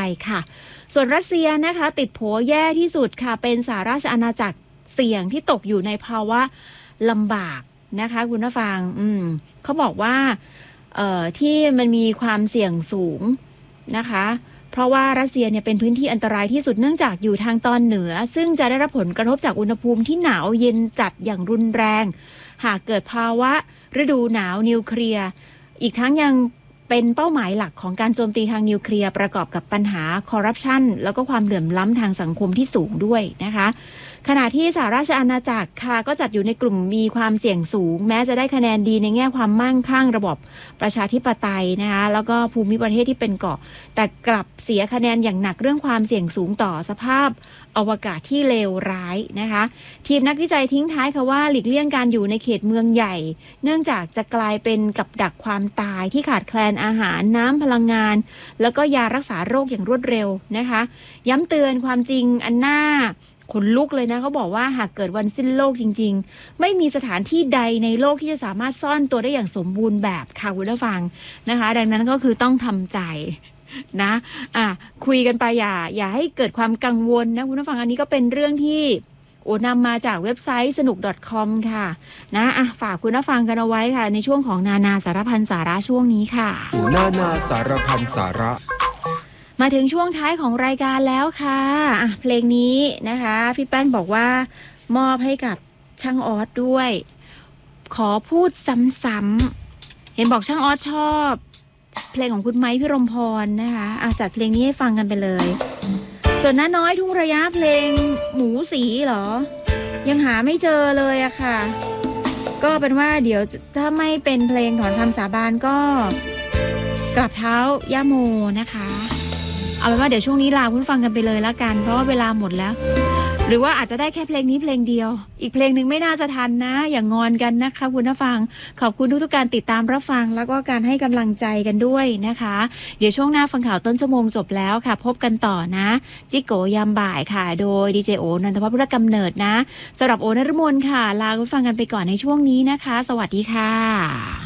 ค่ะส่วนรัสเซียนะคะติดโผแย่ที่สุดค่ะเป็นสหราชอาณาจักรเสี่ยงที่ตกอยู่ในภาวะลำบากนะคะคุณผู้ฟังเขาบอกว่าที่มันมีความเสี่ยงสูงนะคะเพราะว่ารัสเซียเนี่ยเป็นพื้นที่อันตรายที่สุดเนื่องจากอยู่ทางตอนเหนือซึ่งจะได้รับผลกระทบจากอุณหภูมิที่หนาวเย็นจัดอย่างรุนแรงหากเกิดภาวะฤดูหนาวนิวเคลียร์อีกทั้งยังเป็นเป้าหมายหลักของการโจมตีทางนิวเคลียร์ประกอบกับปัญหาคอร์รัปชันแล้วก็ความเหลื่อมล้ำทางสังคมที่สูงด้วยนะคะขณะที่สหราชอาณาจักรค่ะก็จัดอยู่ในกลุ่มมีความเสี่ยงสูงแม้จะได้คะแนนดีในแง่ความมั่งคั่งระบบประชาธิปไตยนะคะแล้วก็ภูมิประเทศที่เป็นเกาะแต่กลับเสียคะแนนอย่างหนักเรื่องความเสี่ยงสูงต่อสภาพอวกาศที่เลวร้ายนะคะทีมนักวิจัยทิ้งท้ายค่ะว่าหลีกเลี่ยงการอยู่ในเขตเมืองใหญ่เนื่องจากจะกลายเป็นกับดักความตายที่ขาดแคลนอาหารน้ำพลังงานแล้วก็ยารักษาโรคอย่างรวดเร็วนะคะย้ำเตือนความจริงอันน่าขนลุกเลยนะเขาบอกว่าหากเกิดวันสิ้นโลกจริงๆไม่มีสถานที่ใดในโลกที่จะสามารถซ่อนตัวได้อย่างสมบูรณ์แบบค่ะคุณผู้ฟังนะคะดังนั้นก็คือต้องทำใจนะคุยกันไปอย่าให้เกิดความกังวลนะคุณผู้ฟังอันนี้ก็เป็นเรื่องที่นำมาจากเว็บไซต์สนุก .com ค่ะนะฝากคุณผู้ฟังกันเอาไว้ค่ะในช่วงของนานาสารพันสาระช่วงนี้ค่ะนานาสารพันสาระมาถึงช่วงท้ายของรายการแล้วค่ะเพลงนี้นะคะพี่แป้นบอกว่ามอบให้กับช่างออสด้วยขอพูดซ้ำๆเห็นบอกช่างออสชอบเพลงของคุณไม้พิรมพรนะคะจัดเพลงนี้ให้ฟังกันไปเลยส่วนน้าน้อยทุ่งระยะเพลงหมูสีเหรอยังหาไม่เจอเลยอะค่ะก็เป็นว่าเดี๋ยวถ้าไม่เป็นเพลงถอนคำสาบานก็กลับเท้าย่าโมนะคะเอาเป็นว่าเดี๋ยวช่วงนี้ลาคุณฟังกันไปเลยแล้วกันเพราะว่าเวลาหมดแล้วหรือว่าอาจจะได้แค่เพลงนี้เพลงเดียวอีกเพลงหนึ่งไม่น่าจะทันนะอย่างงอนกันนะคะคุณผู้ฟังขอบคุณทุกๆการติดตามรับฟังแล้วก็การให้กำลังใจกันด้วยนะคะเดี๋ยวช่วงหน้าฟังข่าวต้นชั่วโมงจบแล้วค่ะพบกันต่อนะจิโกยามบ่ายค่ะโดยดีเจโอนันทวัฒน์พุทธกำเนิดนะสำหรับโอนฤมลค่ะลาคุณฟังกันไปก่อนในช่วงนี้นะคะสวัสดีค่ะ